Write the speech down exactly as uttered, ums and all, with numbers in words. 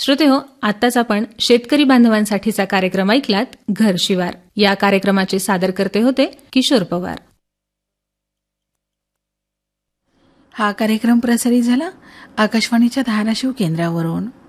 श्रोतेहो, आत्ताच आपण शेतकरी बांधवांसाठीचा कार्यक्रम ऐकलात, घर शिवार. या कार्यक्रमाचे सादरकर्ते होते किशोर पवार. हा कार्यक्रम प्रसारित झाला आकाशवाणीच्या धाराशिव केंद्रावरून.